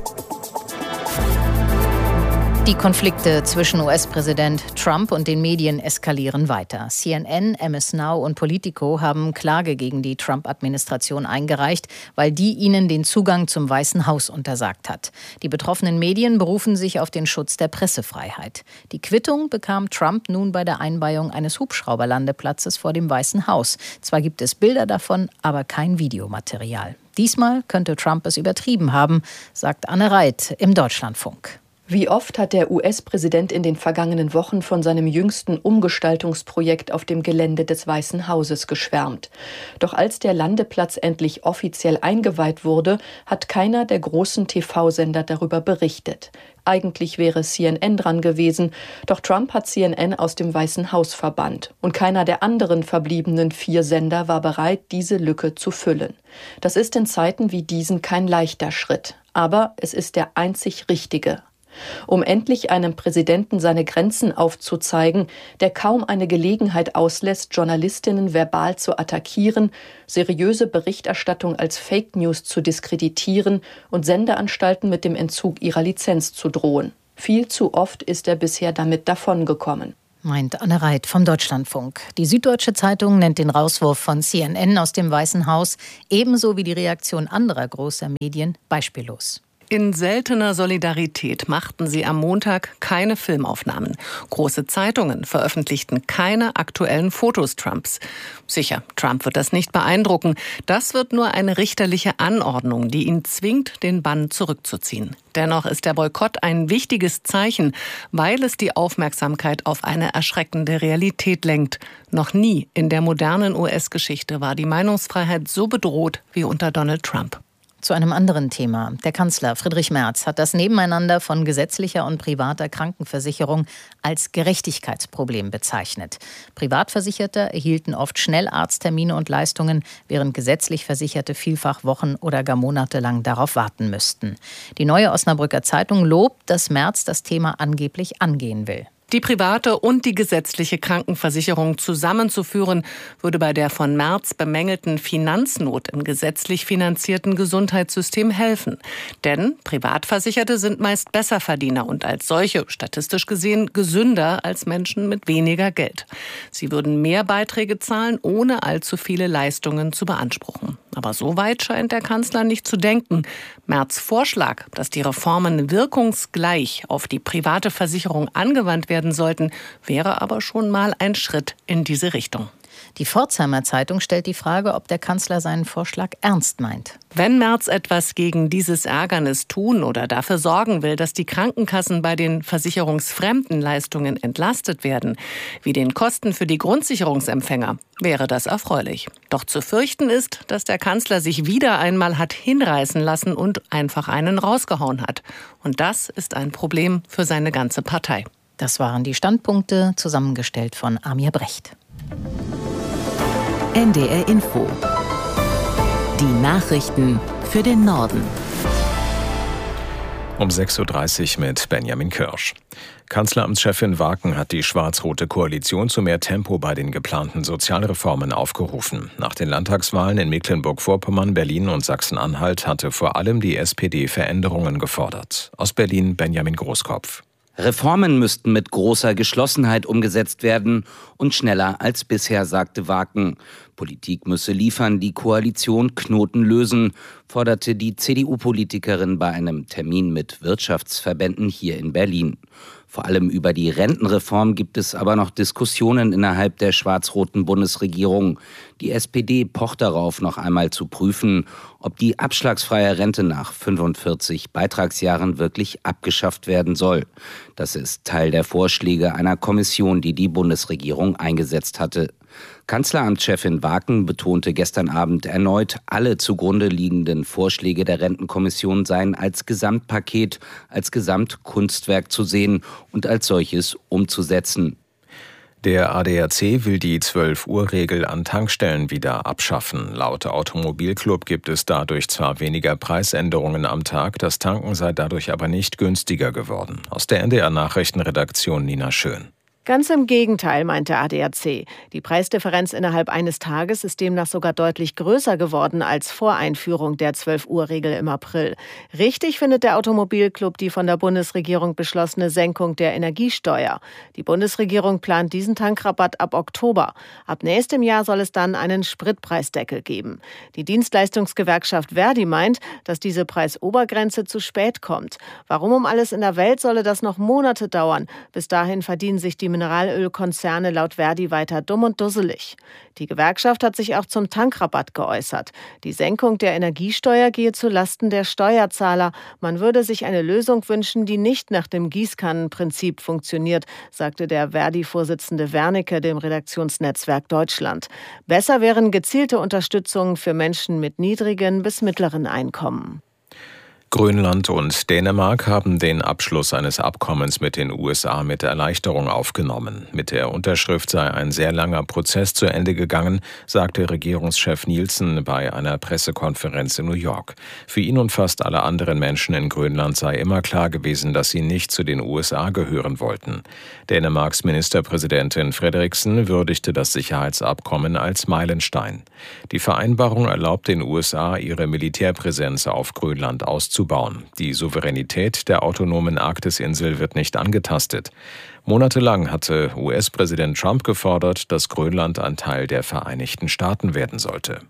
Die Konflikte zwischen U S-Präsident Trump und den Medien eskalieren weiter. C N N, M S Now und Politico haben Klage gegen die Trump-Administration eingereicht, weil die ihnen den Zugang zum Weißen Haus untersagt hat. Die betroffenen Medien berufen sich auf den Schutz der Pressefreiheit. Die Quittung bekam Trump nun bei der Einweihung eines Hubschrauberlandeplatzes vor dem Weißen Haus. Zwar gibt es Bilder davon, aber kein Videomaterial. Diesmal könnte Trump es übertrieben haben, sagt Anne Reit im Deutschlandfunk. Wie oft hat der U S-Präsident in den vergangenen Wochen von seinem jüngsten Umgestaltungsprojekt auf dem Gelände des Weißen Hauses geschwärmt. Doch als der Landeplatz endlich offiziell eingeweiht wurde, hat keiner der großen T V-Sender darüber berichtet. Eigentlich wäre C N N dran gewesen, doch Trump hat C N N aus dem Weißen Haus verbannt. Und keiner der anderen verbliebenen vier Sender war bereit, diese Lücke zu füllen. Das ist in Zeiten wie diesen kein leichter Schritt. Aber es ist der einzig richtige. Um endlich einem Präsidenten seine Grenzen aufzuzeigen, der kaum eine Gelegenheit auslässt, Journalistinnen verbal zu attackieren, seriöse Berichterstattung als Fake News zu diskreditieren und Sendeanstalten mit dem Entzug ihrer Lizenz zu drohen. Viel zu oft ist er bisher damit davongekommen. Meint Anne Reit vom Deutschlandfunk. Die Süddeutsche Zeitung nennt den Rauswurf von C N N aus dem Weißen Haus ebenso wie die Reaktion anderer großer Medien beispiellos. In seltener Solidarität machten sie am Montag keine Filmaufnahmen. Große Zeitungen veröffentlichten keine aktuellen Fotos Trumps. Sicher, Trump wird das nicht beeindrucken. Das wird nur eine richterliche Anordnung, die ihn zwingt, den Bann zurückzuziehen. Dennoch ist der Boykott ein wichtiges Zeichen, weil es die Aufmerksamkeit auf eine erschreckende Realität lenkt. Noch nie in der modernen U S-Geschichte war die Meinungsfreiheit so bedroht wie unter Donald Trump. Zu einem anderen Thema. Der Kanzler Friedrich Merz hat das Nebeneinander von gesetzlicher und privater Krankenversicherung als Gerechtigkeitsproblem bezeichnet. Privatversicherte erhielten oft schnell Arzttermine und Leistungen, während gesetzlich Versicherte vielfach Wochen oder gar monatelang darauf warten müssten. Die Neue Osnabrücker Zeitung lobt, dass Merz das Thema angeblich angehen will. Die private und die gesetzliche Krankenversicherung zusammenzuführen, würde bei der von Merz bemängelten Finanznot im gesetzlich finanzierten Gesundheitssystem helfen. Denn Privatversicherte sind meist Besserverdiener und als solche, statistisch gesehen, gesünder als Menschen mit weniger Geld. Sie würden mehr Beiträge zahlen, ohne allzu viele Leistungen zu beanspruchen. Aber so weit scheint der Kanzler nicht zu denken. Merz' Vorschlag, dass die Reformen wirkungsgleich auf die private Versicherung angewandt werden sollten, wäre aber schon mal ein Schritt in diese Richtung. Die Pforzheimer Zeitung stellt die Frage, ob der Kanzler seinen Vorschlag ernst meint. Wenn Merz etwas gegen dieses Ärgernis tun oder dafür sorgen will, dass die Krankenkassen bei den versicherungsfremden Leistungen entlastet werden, wie den Kosten für die Grundsicherungsempfänger, wäre das erfreulich. Doch zu fürchten ist, dass der Kanzler sich wieder einmal hat hinreißen lassen und einfach einen rausgehauen hat. Und das ist ein Problem für seine ganze Partei. Das waren die Standpunkte, zusammengestellt von Amir Brecht. N D R Info. Die Nachrichten für den Norden. Um sechs Uhr dreißig mit Benjamin Kirsch. Kanzleramtschefin Waken hat die schwarz-rote Koalition zu mehr Tempo bei den geplanten Sozialreformen aufgerufen. Nach den Landtagswahlen in Mecklenburg-Vorpommern, Berlin und Sachsen-Anhalt hatte vor allem die S P D Veränderungen gefordert. Aus Berlin Benjamin Großkopf. Reformen müssten mit großer Geschlossenheit umgesetzt werden und schneller als bisher, sagte Waken. Politik müsse liefern, die Koalition Knoten lösen, forderte die C D U-Politikerin bei einem Termin mit Wirtschaftsverbänden hier in Berlin. Vor allem über die Rentenreform gibt es aber noch Diskussionen innerhalb der schwarz-roten Bundesregierung. Die S P D pocht darauf, noch einmal zu prüfen, ob die abschlagsfreie Rente nach fünfundvierzig Beitragsjahren wirklich abgeschafft werden soll. Das ist Teil der Vorschläge einer Kommission, die die Bundesregierung eingesetzt hatte. Kanzleramtschefin Waken betonte gestern Abend erneut, alle zugrunde liegenden Vorschläge der Rentenkommission seien als Gesamtpaket, als Gesamtkunstwerk zu sehen und als solches umzusetzen. Der A D A C will die zwölf Uhr Regel an Tankstellen wieder abschaffen. Laut Automobilclub gibt es dadurch zwar weniger Preisänderungen am Tag, das Tanken sei dadurch aber nicht günstiger geworden. Aus der N D R-Nachrichtenredaktion Nina Schön. Ganz im Gegenteil, meint der A D A C. Die Preisdifferenz innerhalb eines Tages ist demnach sogar deutlich größer geworden als vor Einführung der zwölf Uhr Regel im April. Richtig findet der Automobilclub die von der Bundesregierung beschlossene Senkung der Energiesteuer. Die Bundesregierung plant diesen Tankrabatt ab Oktober. Ab nächstem Jahr soll es dann einen Spritpreisdeckel geben. Die Dienstleistungsgewerkschaft Verdi meint, dass diese Preisobergrenze zu spät kommt. Warum um alles in der Welt solle das noch Monate dauern? Bis dahin verdienen sich die Mineralölkonzerne laut Verdi weiter dumm und dusselig. Die Gewerkschaft hat sich auch zum Tankrabatt geäußert. Die Senkung der Energiesteuer gehe zu Lasten der Steuerzahler. Man würde sich eine Lösung wünschen, die nicht nach dem Gießkannenprinzip funktioniert, sagte der Verdi-Vorsitzende Wernicke dem Redaktionsnetzwerk Deutschland. Besser wären gezielte Unterstützungen für Menschen mit niedrigen bis mittleren Einkommen. Grönland und Dänemark haben den Abschluss eines Abkommens mit den U S A mit Erleichterung aufgenommen. Mit der Unterschrift sei ein sehr langer Prozess zu Ende gegangen, sagte Regierungschef Nielsen bei einer Pressekonferenz in New York. Für ihn und fast alle anderen Menschen in Grönland sei immer klar gewesen, dass sie nicht zu den U S A gehören wollten. Dänemarks Ministerpräsidentin Frederiksen würdigte das Sicherheitsabkommen als Meilenstein. Die Vereinbarung erlaubt den U S A, ihre Militärpräsenz auf Grönland auszubauen. Die Souveränität der autonomen Arktisinsel wird nicht angetastet. Monatelang hatte U S-Präsident Trump gefordert, dass Grönland ein Teil der Vereinigten Staaten werden sollte.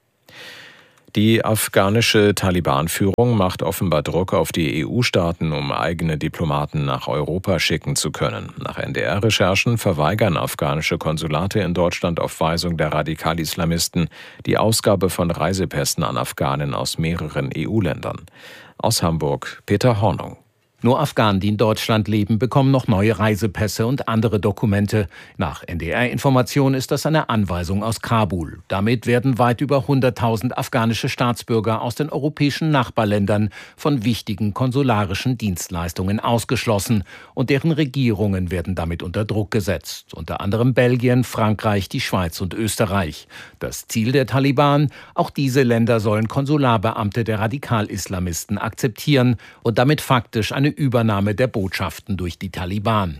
Die afghanische Taliban-Führung macht offenbar Druck auf die E U-Staaten, um eigene Diplomaten nach Europa schicken zu können. Nach N D R-Recherchen verweigern afghanische Konsulate in Deutschland auf Weisung der Radikal-Islamisten die Ausgabe von Reisepässen an Afghanen aus mehreren E U-Ländern. Aus Hamburg Peter Hornung. Nur Afghanen, die in Deutschland leben, bekommen noch neue Reisepässe und andere Dokumente. Nach N D R-Informationen ist das eine Anweisung aus Kabul. Damit werden weit über hunderttausend afghanische Staatsbürger aus den europäischen Nachbarländern von wichtigen konsularischen Dienstleistungen ausgeschlossen. Und deren Regierungen werden damit unter Druck gesetzt. Unter anderem Belgien, Frankreich, die Schweiz und Österreich. Das Ziel der Taliban? Auch diese Länder sollen Konsularbeamte der Radikal-Islamisten akzeptieren und damit faktisch eine Übernahme der Botschaften durch die Taliban.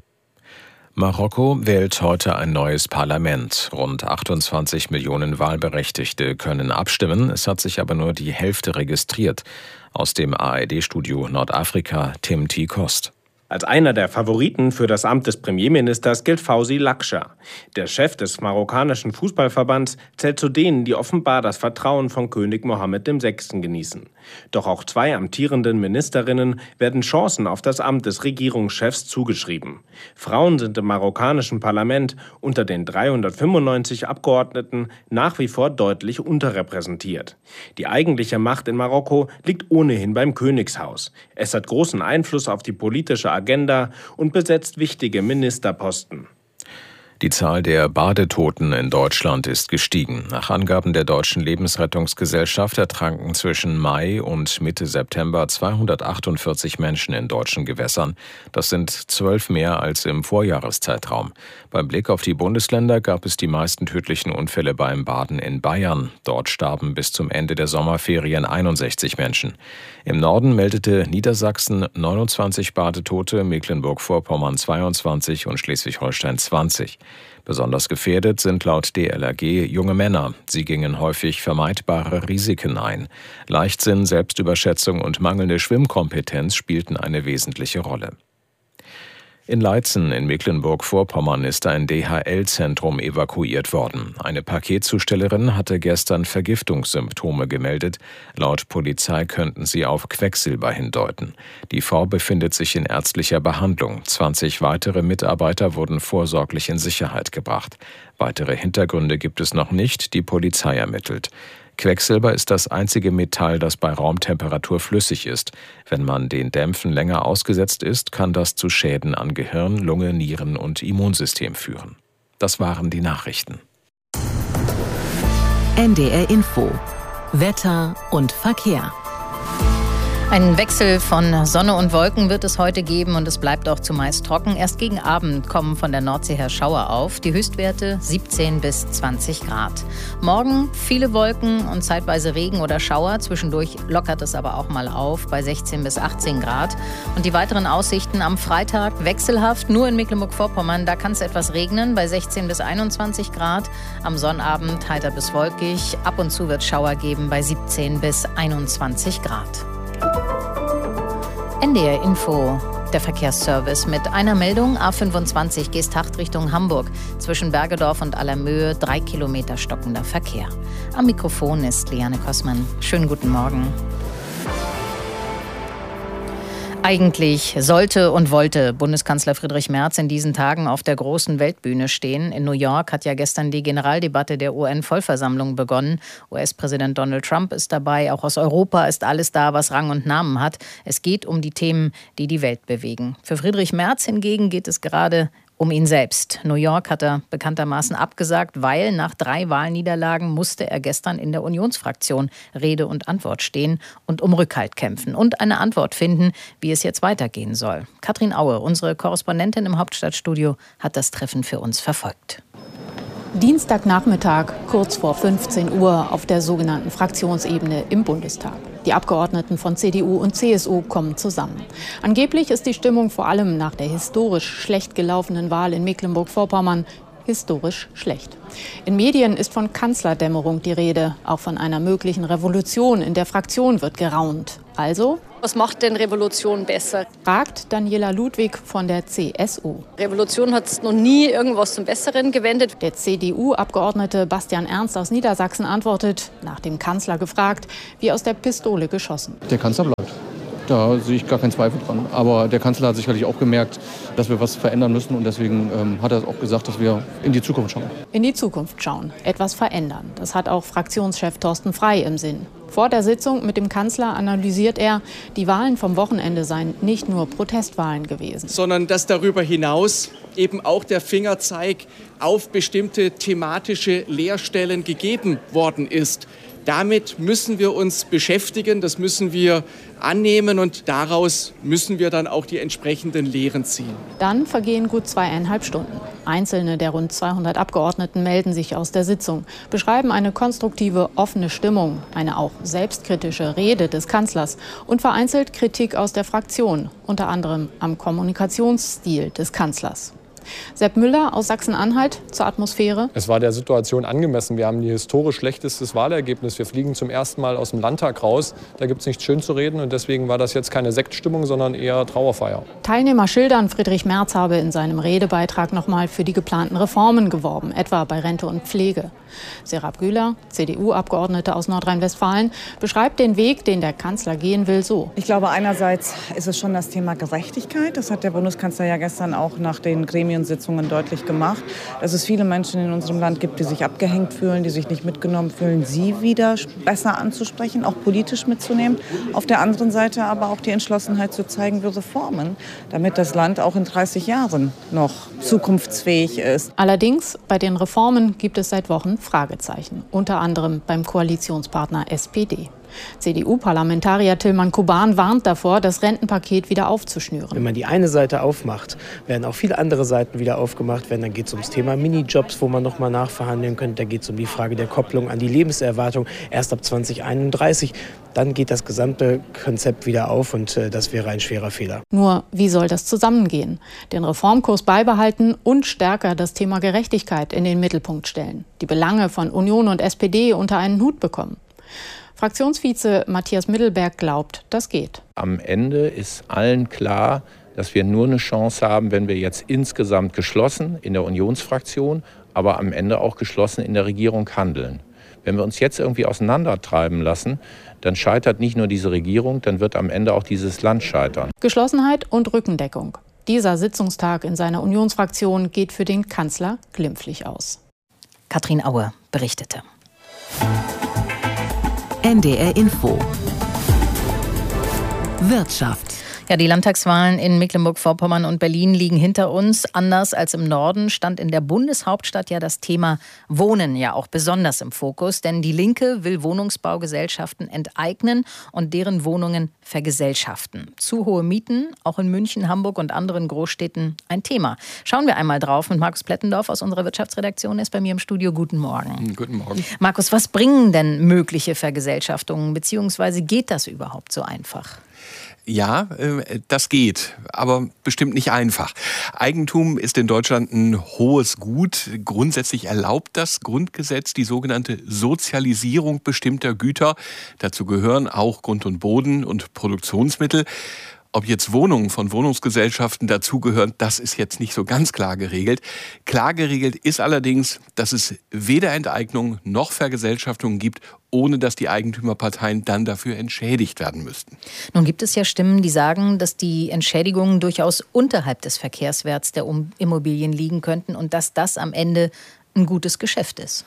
Marokko wählt heute ein neues Parlament. Rund achtundzwanzig Millionen Wahlberechtigte können abstimmen. Es hat sich aber nur die Hälfte registriert. Aus dem A R D-Studio Nordafrika, Tim T. Kost. Als einer der Favoriten für das Amt des Premierministers gilt Fawzi Lakşa. Der Chef des marokkanischen Fußballverbands zählt zu denen, die offenbar das Vertrauen von König Mohammed der Sechste genießen. Doch auch zwei amtierenden Ministerinnen werden Chancen auf das Amt des Regierungschefs zugeschrieben. Frauen sind im marokkanischen Parlament unter den dreihundertfünfundneunzig Abgeordneten nach wie vor deutlich unterrepräsentiert. Die eigentliche Macht in Marokko liegt ohnehin beim Königshaus. Es hat großen Einfluss auf die politische Agenda und besetzt wichtige Ministerposten. Die Zahl der Badetoten in Deutschland ist gestiegen. Nach Angaben der Deutschen Lebensrettungsgesellschaft ertranken zwischen Mai und Mitte September zweihundertachtundvierzig Menschen in deutschen Gewässern. Das sind zwölf mehr als im Vorjahreszeitraum. Beim Blick auf die Bundesländer gab es die meisten tödlichen Unfälle beim Baden in Bayern. Dort starben bis zum Ende der Sommerferien einundsechzig Menschen. Im Norden meldete Niedersachsen neunundzwanzig Badetote, Mecklenburg-Vorpommern zweiundzwanzig und Schleswig-Holstein zwanzig. Besonders gefährdet sind laut D L R G junge Männer. Sie gingen häufig vermeidbare Risiken ein. Leichtsinn, Selbstüberschätzung und mangelnde Schwimmkompetenz spielten eine wesentliche Rolle. In Leitzen in Mecklenburg-Vorpommern ist ein D H L-Zentrum evakuiert worden. Eine Paketzustellerin hatte gestern Vergiftungssymptome gemeldet. Laut Polizei könnten sie auf Quecksilber hindeuten. Die Frau befindet sich in ärztlicher Behandlung. zwanzig weitere Mitarbeiter wurden vorsorglich in Sicherheit gebracht. Weitere Hintergründe gibt es noch nicht, die Polizei ermittelt. Quecksilber ist das einzige Metall, das bei Raumtemperatur flüssig ist. Wenn man den Dämpfen länger ausgesetzt ist, kann das zu Schäden an Gehirn, Lunge, Nieren und Immunsystem führen. Das waren die Nachrichten. N D R Info. Wetter und Verkehr. Einen Wechsel von Sonne und Wolken wird es heute geben und es bleibt auch zumeist trocken. Erst gegen Abend kommen von der Nordsee her Schauer auf. Die Höchstwerte siebzehn bis zwanzig Grad. Morgen viele Wolken und zeitweise Regen oder Schauer. Zwischendurch lockert es aber auch mal auf bei sechzehn bis achtzehn Grad. Und die weiteren Aussichten am Freitag wechselhaft. Nur in Mecklenburg-Vorpommern, da kann es etwas regnen bei sechzehn bis einundzwanzig Grad. Am Sonnabend heiter bis wolkig. Ab und zu wird Schauer geben bei siebzehn bis einundzwanzig Grad. N D R Info, der Verkehrsservice mit einer Meldung. A fünfundzwanzig Geesthacht Richtung Hamburg. Zwischen Bergedorf und Allermöhe drei Kilometer stockender Verkehr. Am Mikrofon ist Liane Kossmann. Schönen guten Morgen. Eigentlich sollte und wollte Bundeskanzler Friedrich Merz in diesen Tagen auf der großen Weltbühne stehen. In New York hat ja gestern die Generaldebatte der U N-Vollversammlung begonnen. U S-Präsident Donald Trump ist dabei. Auch aus Europa ist alles da, was Rang und Namen hat. Es geht um die Themen, die die Welt bewegen. Für Friedrich Merz hingegen geht es gerade um ihn selbst. New York hat er bekanntermaßen abgesagt, weil nach drei Wahlniederlagen musste er gestern in der Unionsfraktion Rede und Antwort stehen und um Rückhalt kämpfen und eine Antwort finden, wie es jetzt weitergehen soll. Katrin Aue, unsere Korrespondentin im Hauptstadtstudio, hat das Treffen für uns verfolgt. Dienstagnachmittag, kurz vor fünfzehn Uhr, auf der sogenannten Fraktionsebene im Bundestag. Die Abgeordneten von C D U und C S U kommen zusammen. Angeblich ist die Stimmung vor allem nach der historisch schlecht gelaufenen Wahl in Mecklenburg-Vorpommern historisch schlecht. In Medien ist von Kanzlerdämmerung die Rede. Auch von einer möglichen Revolution in der Fraktion wird geraunt. Also, was macht denn Revolution besser? Fragt Daniela Ludwig von der C S U. Revolution hat es noch nie irgendwas zum Besseren gewendet. Der C D U-Abgeordnete Bastian Ernst aus Niedersachsen antwortet, nach dem Kanzler gefragt, wie aus der Pistole geschossen. Der Kanzler bleibt. Da sehe ich gar keinen Zweifel dran. Aber der Kanzler hat sicherlich auch gemerkt, dass wir was verändern müssen. Und deswegen ähm, hat er auch gesagt, dass wir in die Zukunft schauen. In die Zukunft schauen, etwas verändern. Das hat auch Fraktionschef Thorsten Frey im Sinn. Vor der Sitzung mit dem Kanzler analysiert er, die Wahlen vom Wochenende seien nicht nur Protestwahlen gewesen. Sondern dass darüber hinaus eben auch der Fingerzeig auf bestimmte thematische Leerstellen gegeben worden ist. Damit müssen wir uns beschäftigen, das müssen wir annehmen und daraus müssen wir dann auch die entsprechenden Lehren ziehen. Dann vergehen gut zweieinhalb Stunden. Einzelne der rund zweihundert Abgeordneten melden sich aus der Sitzung, beschreiben eine konstruktive, offene Stimmung, eine auch selbstkritische Rede des Kanzlers und vereinzelt Kritik aus der Fraktion, unter anderem am Kommunikationsstil des Kanzlers. Sepp Müller aus Sachsen-Anhalt zur Atmosphäre. Es war der Situation angemessen. Wir haben ein historisch schlechtestes Wahlergebnis. Wir fliegen zum ersten Mal aus dem Landtag raus. Da gibt es nichts schön zu reden. Und deswegen war das jetzt keine Sektstimmung, sondern eher Trauerfeier. Teilnehmer schildern, Friedrich Merz habe in seinem Redebeitrag noch mal für die geplanten Reformen geworben, etwa bei Rente und Pflege. Serap Güler, C D U-Abgeordnete aus Nordrhein-Westfalen, beschreibt den Weg, den der Kanzler gehen will, so. Ich glaube, einerseits ist es schon das Thema Gerechtigkeit. Das hat der Bundeskanzler ja gestern auch nach den Gremiensitzungen deutlich gemacht, dass es viele Menschen in unserem Land gibt, die sich abgehängt fühlen, die sich nicht mitgenommen fühlen, sie wieder besser anzusprechen, auch politisch mitzunehmen. Auf der anderen Seite aber auch die Entschlossenheit zu zeigen für Reformen, damit das Land auch in dreißig Jahren noch zukunftsfähig ist. Allerdings, bei den Reformen gibt es seit Wochen Fragezeichen, unter anderem beim Koalitionspartner S P D. C D U-Parlamentarier Tilman Kuban warnt davor, das Rentenpaket wieder aufzuschnüren. Wenn man die eine Seite aufmacht, werden auch viele andere Seiten wieder aufgemacht werden. Dann geht es ums Thema Minijobs, wo man noch mal nachverhandeln könnte. Da geht es um die Frage der Kopplung an die Lebenserwartung erst ab zwanzig einunddreißig. Dann geht das gesamte Konzept wieder auf und äh, das wäre ein schwerer Fehler. Nur, wie soll das zusammengehen? Den Reformkurs beibehalten und stärker das Thema Gerechtigkeit in den Mittelpunkt stellen. Die Belange von Union und S P D unter einen Hut bekommen. Fraktionsvize Matthias Mittelberg glaubt, das geht. Am Ende ist allen klar, dass wir nur eine Chance haben, wenn wir jetzt insgesamt geschlossen in der Unionsfraktion, aber am Ende auch geschlossen in der Regierung handeln. Wenn wir uns jetzt irgendwie auseinandertreiben lassen, dann scheitert nicht nur diese Regierung, dann wird am Ende auch dieses Land scheitern. Geschlossenheit und Rückendeckung. Dieser Sitzungstag in seiner Unionsfraktion geht für den Kanzler glimpflich aus. Katrin Aue berichtete. N D R Info. Wirtschaft. Ja, die Landtagswahlen in Mecklenburg-Vorpommern und Berlin liegen hinter uns. Anders als im Norden stand in der Bundeshauptstadt ja das Thema Wohnen ja auch besonders im Fokus. Denn die Linke will Wohnungsbaugesellschaften enteignen und deren Wohnungen vergesellschaften. Zu hohe Mieten, auch in München, Hamburg und anderen Großstädten ein Thema. Schauen wir einmal drauf mit Markus Plettendorf aus unserer Wirtschaftsredaktion. Er ist bei mir im Studio. Guten Morgen. Guten Morgen. Markus, was bringen denn mögliche Vergesellschaftungen, beziehungsweise geht das überhaupt so einfach? Ja, das geht, aber bestimmt nicht einfach. Eigentum ist in Deutschland ein hohes Gut. Grundsätzlich erlaubt das Grundgesetz die sogenannte Sozialisierung bestimmter Güter. Dazu gehören auch Grund und Boden und Produktionsmittel. Ob jetzt Wohnungen von Wohnungsgesellschaften dazugehören, das ist jetzt nicht so ganz klar geregelt. Klar geregelt ist allerdings, dass es weder Enteignung noch Vergesellschaftung gibt, ohne dass die Eigentümerparteien dann dafür entschädigt werden müssten. Nun gibt es ja Stimmen, die sagen, dass die Entschädigungen durchaus unterhalb des Verkehrswerts der Immobilien liegen könnten und dass das am Ende ein gutes Geschäft ist.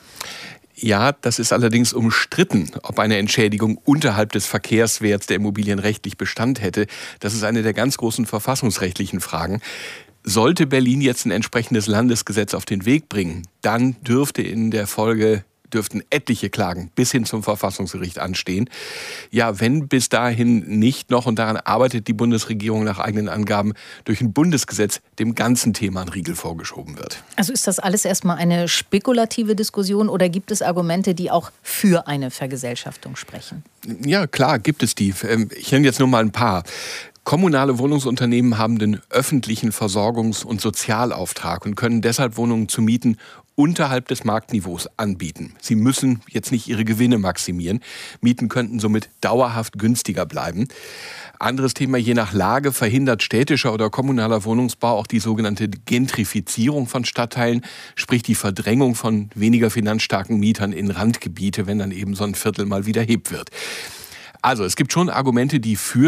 Ja, das ist allerdings umstritten, ob eine Entschädigung unterhalb des Verkehrswerts der Immobilien rechtlich Bestand hätte. Das ist eine der ganz großen verfassungsrechtlichen Fragen. Sollte Berlin jetzt ein entsprechendes Landesgesetz auf den Weg bringen, dann dürfte in der Folge dürften etliche Klagen bis hin zum Verfassungsgericht anstehen. Ja, wenn bis dahin nicht noch, und daran arbeitet die Bundesregierung nach eigenen Angaben, durch ein Bundesgesetz dem ganzen Thema ein Riegel vorgeschoben wird. Also ist das alles erstmal eine spekulative Diskussion oder gibt es Argumente, die auch für eine Vergesellschaftung sprechen? Ja, klar, gibt es die. Ich nenne jetzt nur mal ein paar. Kommunale Wohnungsunternehmen haben den öffentlichen Versorgungs- und Sozialauftrag und können deshalb Wohnungen zu mieten unterhalb des Marktniveaus anbieten. Sie müssen jetzt nicht ihre Gewinne maximieren. Mieten könnten somit dauerhaft günstiger bleiben. Anderes Thema, je nach Lage verhindert städtischer oder kommunaler Wohnungsbau auch die sogenannte Gentrifizierung von Stadtteilen, sprich die Verdrängung von weniger finanzstarken Mietern in Randgebiete, wenn dann eben so ein Viertel mal wieder hip wird. Also es gibt schon Argumente, die für